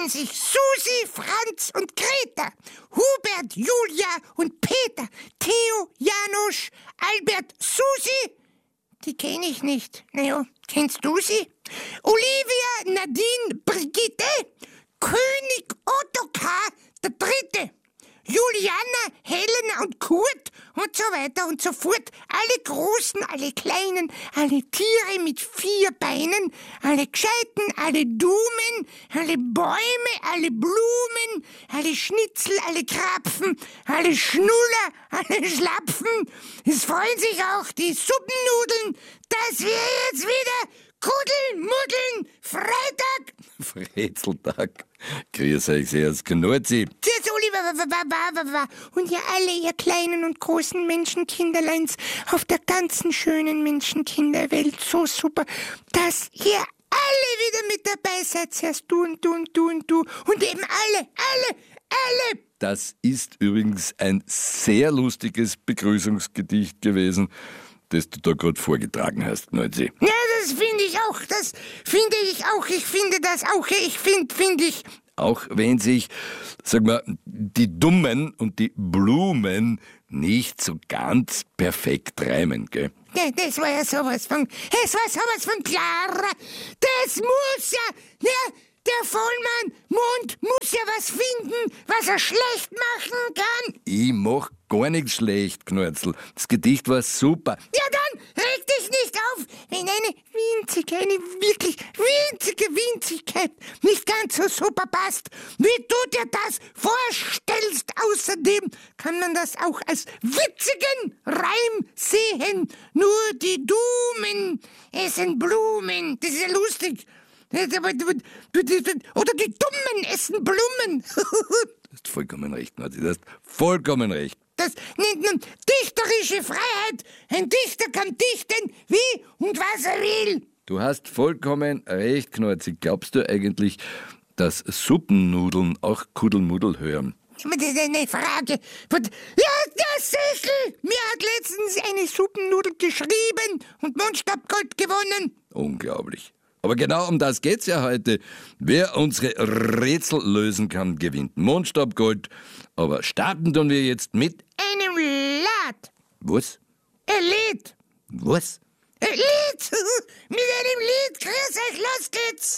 nennen sich Susi, Franz und Greta. Hubert, Julia und Peter. Theo, Janusz, Albert, Susi. Die kenne ich nicht. Naja, kennst du sie? Olivia, Nadine, Brigitte. König Ottokar der Dritte. Juliana, Helena und Kurt und so weiter und so fort. Alle Großen, alle Kleinen, alle Tiere mit 4 Beinen, alle Gescheiten, alle Dumen, alle Bäume, alle Blumen, alle Schnitzel, alle Krapfen, alle Schnuller, alle Schlapfen. Es freuen sich auch die Suppennudeln, dass wir jetzt wieder Kuddeln, Muddeln, Freitag. Frezeltag. Grüß euch sehr, Knorzi. Tschüss, Oliver. Und ihr alle, ihr kleinen und großen Menschenkinderleins auf der ganzen schönen Menschenkinderwelt. So super, dass ihr alle wieder mit dabei seid. Zuerst du und du und du und du. Und eben alle. Das ist übrigens ein sehr lustiges Begrüßungsgedicht gewesen, das du da gerade vorgetragen hast, Knorzi. Ja, das finde ich auch. Ich finde das auch. Finde ich. Auch wenn sich, sag mal, die Dummen und die Blumen nicht so ganz perfekt reimen, gell? Ja, das war ja sowas von klar. Das muss ja, der Vollmond muss ja was finden, was er schlecht machen kann. Ich mach gar nichts schlecht, Knorzel. Das Gedicht war super. Ja, dann reg dich nicht auf, wenn eine wirklich winzige Winzigkeit nicht ganz so super passt, wie du dir das vorstellst. Außerdem kann man das auch als witzigen Reim sehen. Nur die Dumen essen Blumen. Das ist ja lustig. Oder die Dummen essen Blumen. Du hast vollkommen recht, Knorzi. Du hast vollkommen recht. Das nennt man dichterische Freiheit. Ein Dichter kann dichten, wie und was er will. Du hast vollkommen recht, Knorzi. Glaubst du eigentlich, dass Suppennudeln auch Kuddelmuddel hören? Das ist eine Frage. Ja, der Sechel. Mir hat letztens eine Suppennudel geschrieben und Mundstabgold gewonnen. Unglaublich. Aber genau um das geht's ja heute. Wer unsere Rätsel lösen kann, gewinnt Mundstabgold. Aber starten tun wir jetzt mit einem Lied. Was? Ein Lied. Was? Ein Lied. Mit einem Lied. Grüß euch, los geht's.